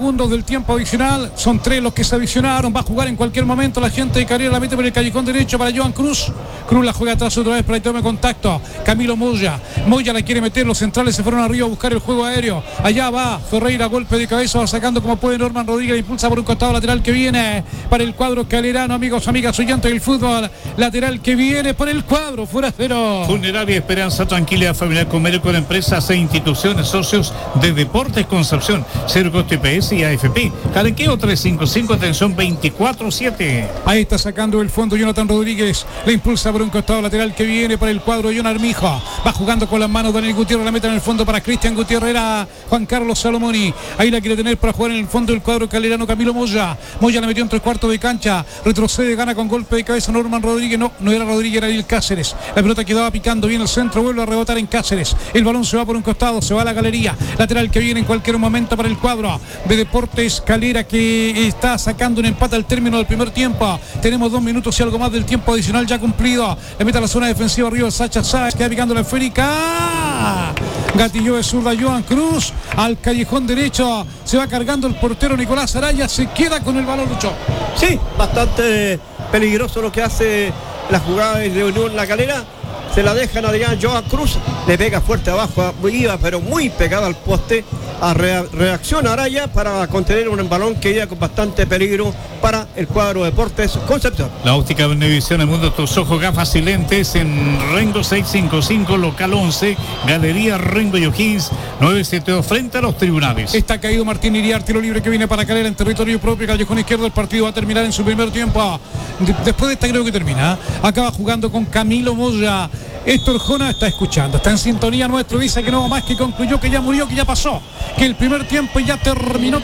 segundos del tiempo adicional. Son 3 los que se adicionaron. Va a jugar en cualquier momento la gente de Calera. La mete por el callejón derecho para Johan Cruz. Cruz la juega atrás otra vez para que tome contacto. Camilo Moya. Moya la quiere meter. Los centrales se fueron arriba a buscar el juego aéreo. Allá va Ferreira. Golpe de cabeza. Va sacando como puede Norman Rodríguez. La impulsa por un costado lateral que viene para el cuadro calerano. Amigos, amigas, oyentes del fútbol. Lateral que viene por el cuadro. Fuera cero. Funeraria Esperanza, tranquilidad familiar con médico de empresas e instituciones, socios de Deportes Concepción, cero costo IPS y AFP. Carequeo 355, atención 24/7. Ahí está sacando el fondo Jonathan Rodríguez. La impulsa por un costado lateral que viene para el cuadro John Armijo. Va jugando con las manos Daniel Gutiérrez. La meta en el fondo para Cristian Gutiérrez. Era Juan Carlos Salomoni. Ahí la quiere tener para jugar en el fondo del cuadro calerano Camilo Moya. Moya la metió en 3/4 de cancha. Retrocede, gana con golpe de cabeza Norman Rodríguez. No era Rodríguez, era el Cáceres. La pelota quedaba picando bien el centro. Vuelve a rebotar en Cáceres. El balón se va por un costado. Se va a la galería. Lateral que viene en cualquier momento para el cuadro de Deportes Calera, que está sacando un empate al término del primer tiempo. Tenemos 2 minutos y algo más del tiempo adicional ya cumplido. Le mete a la zona defensiva arriba Sacha Sáez. Queda picando la esférica. Gatilló de zurda Johan Cruz. Al callejón derecho. Se va cargando el portero Nicolás Araya. Se queda con el balón, Lucho. Sí, bastante peligroso lo que hace la jugada de Unión La Calera. Se la dejan a Johan Cruz, le pega fuerte abajo, iba pero muy pegada al poste. Reacciona Araya para contener un balón que iba con bastante peligro para el cuadro Deportes Concepción. La óptica Benevisión, el mundo de tus ojos, gafas y lentes en Rengo 655, local 11, Galería Rengo y O'Higgins 972, frente a los tribunales. Está caído Martín Iriar, tiro libre que viene para Calera en territorio propio, callejón izquierdo. El partido va a terminar en su primer tiempo. Después de esta creo que termina. Acaba jugando con Camilo Moya. Héctor Jona está escuchando, está en sintonía nuestro, dice que no más, que concluyó, que ya murió, que ya pasó, que el primer tiempo ya terminó.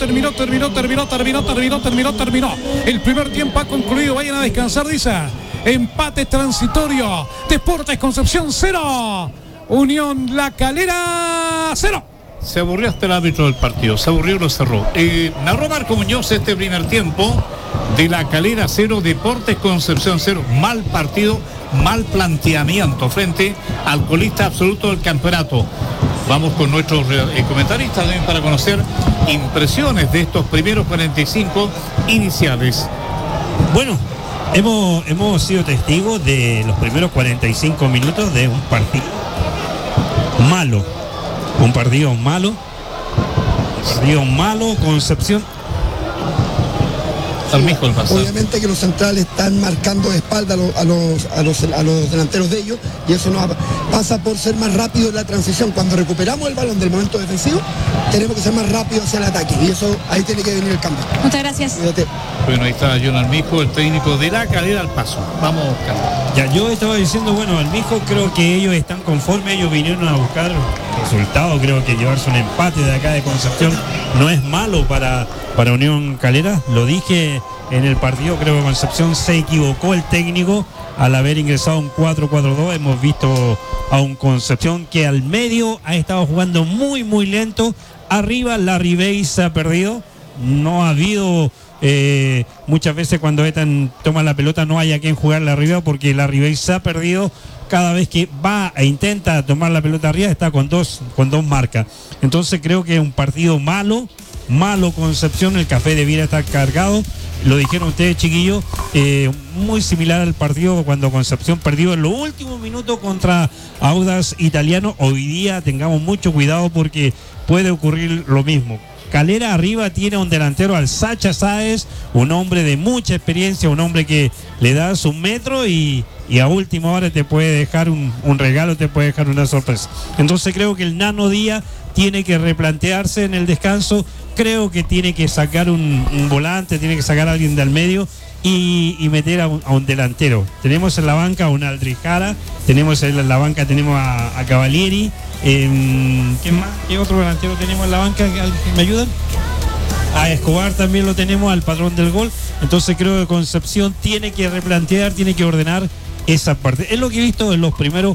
El primer tiempo ha concluido, vayan a descansar, dice. Empate transitorio. Deportes Concepción 0, Unión La Calera 0. Se aburrió hasta el árbitro del partido, se aburrió y lo cerró. Narró Marco Muñoz este primer tiempo de La Calera 0, Deportes Concepción 0. Mal partido, mal planteamiento frente al colista absoluto del campeonato. Vamos con nuestros comentaristas también para conocer impresiones de estos primeros 45 iniciales. Bueno, hemos sido testigos de los primeros 45 minutos de un partido malo. Un partido malo. Concepción. Obviamente que los centrales están marcando de espalda a los delanteros de ellos, y eso nos pasa por ser más rápido en la transición. Cuando recuperamos el balón del momento defensivo, tenemos que ser más rápidos hacia el ataque, y eso ahí tiene que venir el cambio. Muchas gracias. Cuídate. Bueno, ahí está John Armijo, el técnico de La Calera al paso. Vamos, Carlos. Ya, yo estaba diciendo, bueno, Armijo, creo que ellos están conformes, ellos vinieron a buscar resultados, creo que llevarse un empate de acá de Concepción no es malo para Unión Calera. Lo dije en el partido, creo que Concepción se equivocó el técnico al haber ingresado un 4-4-2. Hemos visto a un Concepción que al medio ha estado jugando muy muy lento. Arriba la Ribey se ha perdido. No ha habido muchas veces cuando Etan toma la pelota no hay a quien jugarle arriba, porque la Ribey se ha perdido. Cada vez que va e intenta tomar la pelota arriba está con dos marcas. Entonces creo que es un partido malo Concepción. El café debiera estar cargado. Lo dijeron ustedes, chiquillos, muy similar al partido cuando Concepción perdió en los últimos minutos contra Audax Italiano. Hoy día tengamos mucho cuidado porque puede ocurrir lo mismo. Calera arriba tiene un delantero, al Sacha Sáez, un hombre de mucha experiencia, un hombre que le da su metro y a última hora te puede dejar un regalo, te puede dejar una sorpresa. Entonces creo que el Nano Díaz tiene que replantearse en el descanso. Creo que tiene que sacar un volante, tiene que sacar a alguien del medio y meter a un delantero. Tenemos en la banca a un Aldrijara, tenemos en la banca a Cavalieri. ¿Qué más? ¿Qué otro delantero tenemos en la banca? ¿Me ayudan? A Escobar también lo tenemos, al patrón del gol. Entonces creo que Concepción tiene que replantear, tiene que ordenar esa parte. Es lo que he visto en los primeros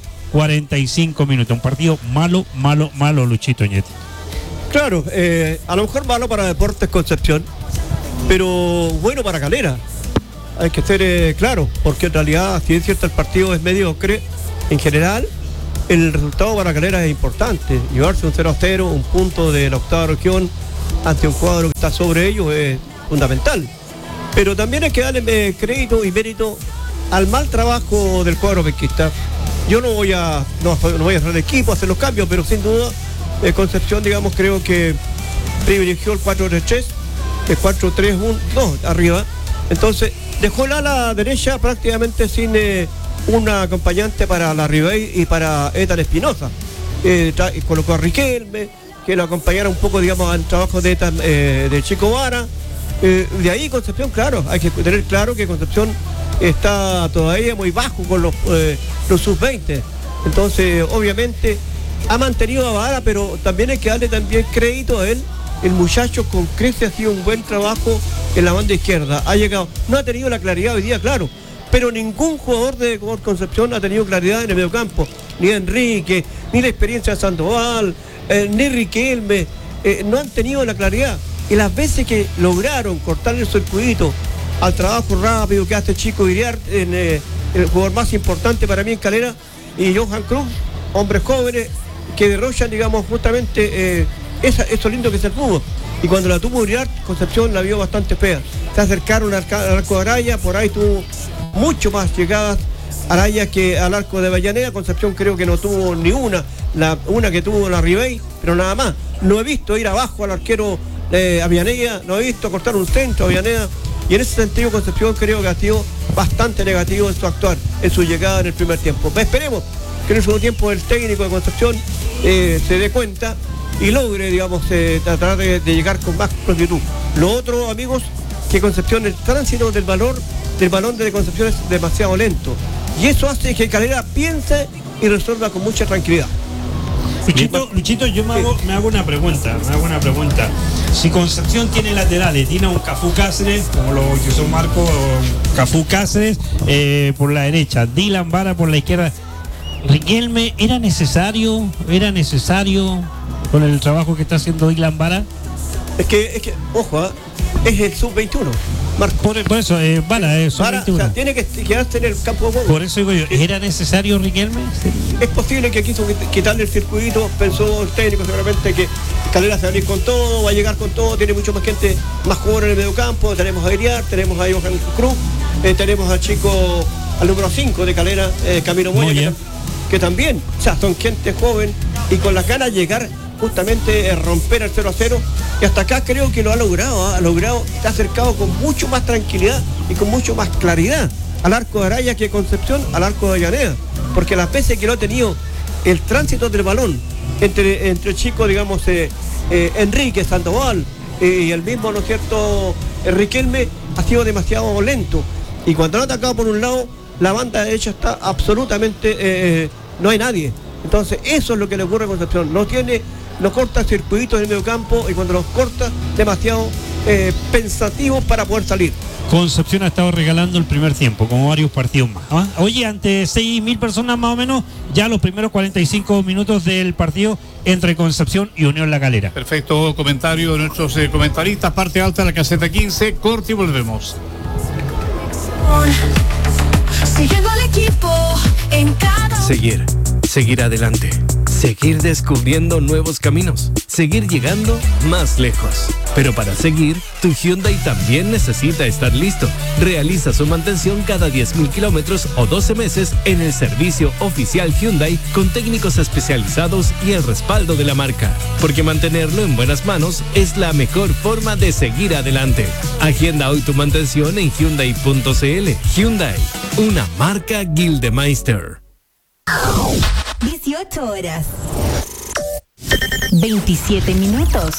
45 minutos. Un partido malo, Luchito Ñete. Claro, a lo mejor malo para Deportes Concepción, pero bueno para Calera. Hay que ser claro, porque en realidad, si es cierto, el partido es mediocre en general, el resultado para Calera es importante. Llevarse un 0-0, un punto de la octava región, ante un cuadro que está sobre ellos es fundamental. Pero también hay que darle crédito y mérito al mal trabajo del cuadro pesquista. Yo no voy a hacer el equipo, hacer los cambios, pero sin duda Concepción, digamos, creo que privilegió el 4-3-3, el 4-3-1-2 arriba. Entonces dejó el ala derecha prácticamente sin un acompañante para la Ribey y para Ethan Espinosa. Colocó a Riquelme, que lo acompañara un poco, digamos, al trabajo de Chico Vara. De ahí Concepción, claro, hay que tener claro que Concepción está todavía muy bajo con los sub-20. Entonces, obviamente, ha mantenido a Vara, pero también hay que darle también crédito a él. El muchacho con crece ha sido un buen trabajo en la banda izquierda. Ha llegado, no ha tenido la claridad hoy día, claro, pero ningún jugador de Concepción ha tenido claridad en el mediocampo. Ni Enrique, ni la experiencia de Sandoval, ni Riquelme, no han tenido la claridad. Y las veces que lograron cortarle el circuito al trabajo rápido que hace Chico Iriart, el jugador más importante para mí en Calera, y Johan Cruz, hombres jóvenes que derrochan, digamos, justamente eso lindo que es el fútbol. Y cuando la tuvo Iriart, Concepción la vio bastante fea. Se acercaron al arco de Araya, por ahí tuvo mucho más llegadas Araya que al arco de Avellaneda. Concepción creo que no tuvo ni una que tuvo la Ribey, pero nada más. No he visto ir abajo al arquero Avellaneda, no he visto cortar un centro a Avellaneda, y en ese sentido Concepción creo que ha sido bastante negativo en su actuar, en su llegada en el primer tiempo. Esperemos que en el segundo tiempo el técnico de Concepción se dé cuenta y logre, digamos, tratar de llegar con más prontitud. Lo otro, amigos, que Concepción, el tránsito del balón de Concepción es demasiado lento, y eso hace que Calera piense y resuelva con mucha tranquilidad. Luchito, yo me hago una pregunta. Si Concepción tiene laterales, tiene a un Cafú Cáceres, como lo hizo Marco, Cafú Cáceres por la derecha, Dylan Vara por la izquierda, Riquelme, ¿era necesario con el trabajo que está haciendo Dylan Vara? Es que ojo, es el sub-21. Marco. Por eso, Vara es sub-21. O sea, tiene que quedarse en el campo de juego. Por eso digo yo, ¿era necesario Riquelme? Sí. Es posible que quiso quitarle el circuito, pensó el técnico seguramente que Calera se va a venir con todo, va a llegar con todo, tiene mucho más gente, más jugadores en el mediocampo, tenemos a Iriart, tenemos a Johan Cruz, tenemos al número 5 de Calera, Camilo Moya, que también, o sea, son gente joven y con las ganas de llegar justamente romper el 0-0, y hasta acá creo que lo ha logrado, se ha acercado con mucho más tranquilidad y con mucho más claridad al arco de Araya que Concepción al arco de Avellaneda, porque las veces que lo ha tenido el tránsito del balón entre chicos, digamos, Enrique, Sandoval y el mismo, ¿no es cierto?, Riquelme, ha sido demasiado lento, y cuando lo ha atacado por un lado, la banda derecha está absolutamente, no hay nadie. Entonces eso es lo que le ocurre a Concepción, no corta circuitos en el medio campo, y cuando los corta, demasiado pensativo para poder salir. Concepción ha estado regalando el primer tiempo, como varios partidos más. Oye, ante 6.000 personas más o menos, ya los primeros 45 minutos del partido entre Concepción y Unión La Calera. Perfecto comentario de nuestros comentaristas. Parte alta de la caseta 15, corte y volvemos. Siguiendo al equipo en cada... Seguir adelante, seguir descubriendo nuevos caminos, seguir llegando más lejos. Pero para seguir, tu Hyundai también necesita estar listo. Realiza su mantención cada 10.000 kilómetros o 12 meses en el servicio oficial Hyundai, con técnicos especializados y el respaldo de la marca. Porque mantenerlo en buenas manos es la mejor forma de seguir adelante. Agenda hoy tu mantención en Hyundai.cl. Hyundai, una marca Gildemeister. 18 horas 27 minutos.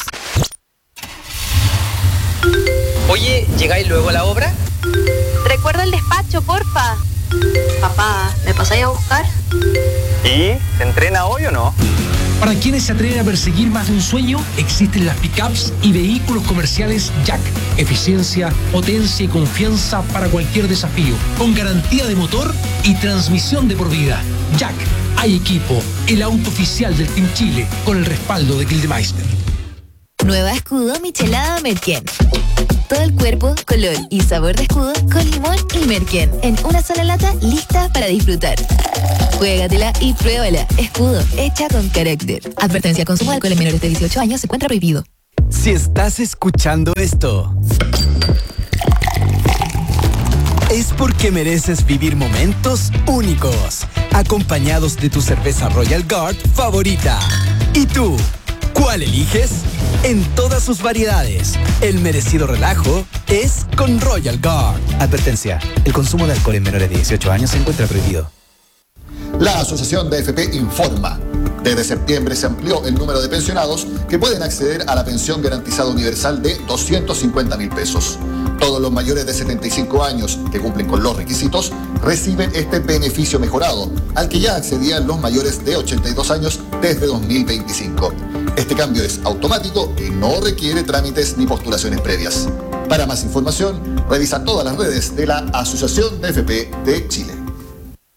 Oye, ¿llegáis luego a la obra? Recuerda el despacho, porfa. Papá, ¿me pasáis a buscar? ¿Y? ¿Se entrena hoy o no? Para quienes se atreven a perseguir más de un sueño, existen las pickups y vehículos comerciales Jack. Eficiencia, potencia y confianza para cualquier desafío, con garantía de motor y transmisión de por vida. Jack, hay equipo, el auto oficial del Team Chile, con el respaldo de Gildemeister. Nueva escudo michelada Merquén. Todo el cuerpo, color y sabor de escudo con limón y merquén en una sola lata, lista para disfrutar. Juégatela y pruébala. Escudo, hecha con carácter. Advertencia: consumo de alcohol en menores de 18 años se encuentra prohibido. Si estás escuchando esto, es porque mereces vivir momentos únicos, acompañados de tu cerveza Royal Guard favorita. ¿Y tú? ¿Cuál eliges? En todas sus variedades, el merecido relajo es con Royal Guard. Advertencia, el consumo de alcohol en menores de 18 años se encuentra prohibido. La Asociación de AFP informa. Desde septiembre se amplió el número de pensionados que pueden acceder a la pensión garantizada universal de 250.000 pesos. Todos los mayores de 75 años que cumplen con los requisitos reciben este beneficio mejorado, al que ya accedían los mayores de 82 años desde 2025. Este cambio es automático y no requiere trámites ni postulaciones previas. Para más información, revisa todas las redes de la Asociación de AFP de Chile.